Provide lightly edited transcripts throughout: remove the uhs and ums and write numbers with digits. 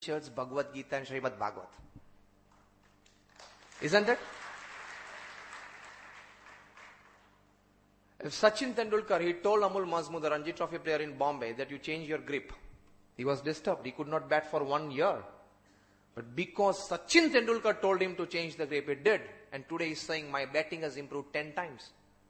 Bhagavad Gita and Srimad Bhagavad. Isn't it? If Sachin Tendulkar, he told Amul Mazmudar, Ranji Trophy player in Bombay, that you change your grip. He was disturbed. He could not bat for 1 year. But because Sachin Tendulkar told him to change the grip, he did. And today he's saying, my batting has improved 10 times.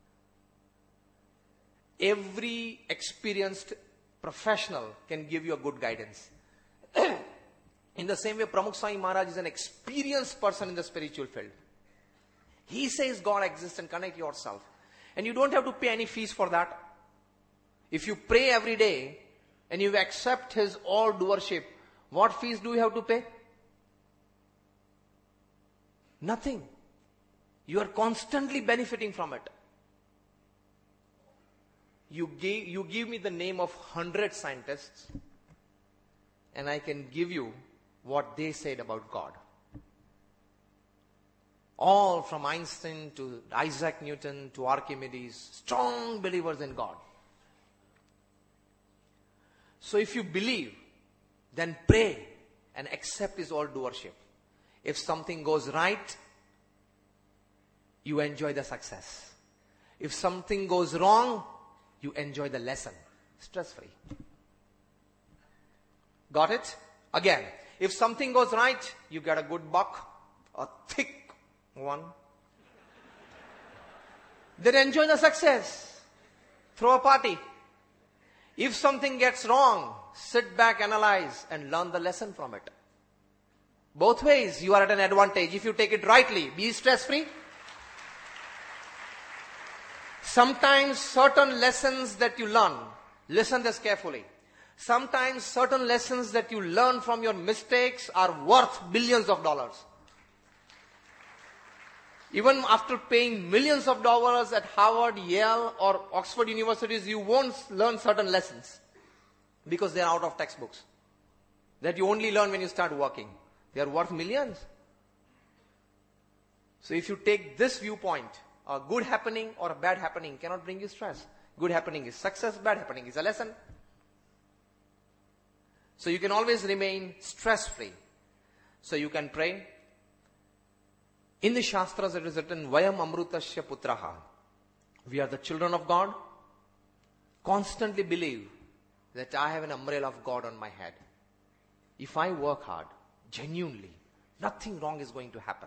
Every experienced professional can give you a good guidance. In the same way, Pramukh Sai Maharaj is an experienced person in the spiritual field. He says God exists and connect yourself. And you don't have to pay any fees for that. If you pray every day and you accept His all doership, what fees do you have to pay? Nothing. You are constantly benefiting from it. You give me the name of 100 scientists and I can give you what they said about God. All from Einstein to Isaac Newton to Archimedes, strong believers in God. So if you believe, then pray and accept His all doership. If something goes right, you enjoy the success. If something goes wrong, you enjoy the lesson. Stress-free. Got it? Again, if something goes right, you get a good buck, a thick one. Then enjoy the success. Throw a party. If something gets wrong, sit back, analyze, and learn the lesson from it. Both ways, you are at an advantage. If you take it rightly, be stress-free. Sometimes certain lessons that you learn, listen this carefully. Sometimes certain lessons that you learn from your mistakes are worth billions of dollars. Even after paying millions of dollars at Harvard, Yale or Oxford universities, you won't learn certain lessons because they are out of textbooks. That you only learn when you start working. They are worth millions. So if you take this viewpoint, a good happening or a bad happening cannot bring you stress. Good happening is success, bad happening is a lesson. So you can always remain stress-free. So you can pray. In the Shastras it is written, Vayam Amrutasya Putraha. We are the children of God. Constantly believe that I have an umbrella of God on my head. If I work hard, genuinely, nothing wrong is going to happen.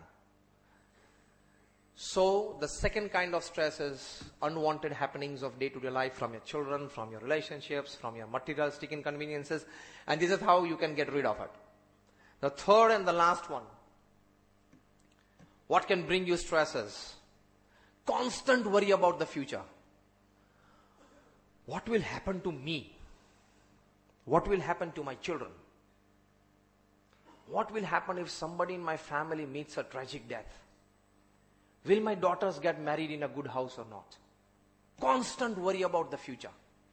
So the second kind of stress is unwanted happenings of day-to-day life from your children, from your relationships, from your materialistic inconveniences. And this is how you can get rid of it. The third and the last one. What can bring you stresses? Constant worry about the future. What will happen to me? What will happen to my children? What will happen if somebody in my family meets a tragic death? Will my daughters get married in a good house or not? Constant worry about the future.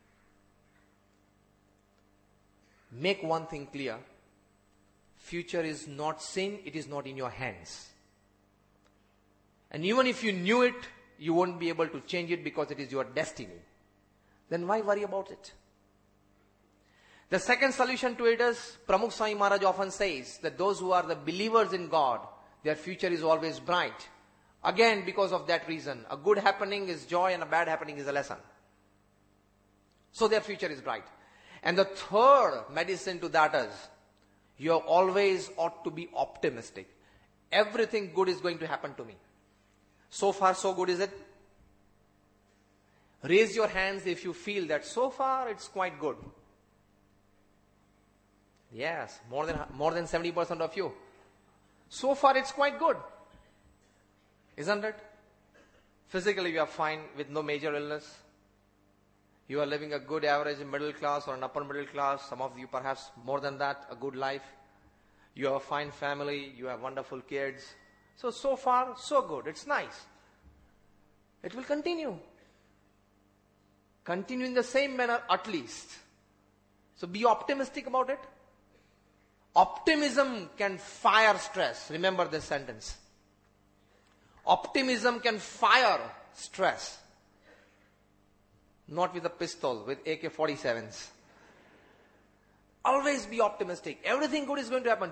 Make one thing clear. Future is not sin, it is not in your hands. And even if you knew it, you won't be able to change it because it is your destiny. Then why worry about it? The second solution to it is, Pramukh Sai Maharaj often says that those who are the believers in God, their future is always bright. Again, because of that reason, a good happening is joy and a bad happening is a lesson. So their future is bright. And the third medicine to that is, you always ought to be optimistic. Everything good is going to happen to me. So far, so good is it? Raise your hands if you feel that so far it's quite good. Yes, more than 70% of you. So far it's quite good. Isn't it? Physically you are fine with no major illness. You are living a good average middle class or an upper middle class. Some of you perhaps more than that, a good life. You have a fine family. You have wonderful kids. So far, so good. It's nice. It will continue. Continue in the same manner at least. So be optimistic about it. Optimism can fire stress. Remember this sentence. Optimism can fire stress. Not with a pistol, with AK-47s. Always be optimistic. Everything good is going to happen.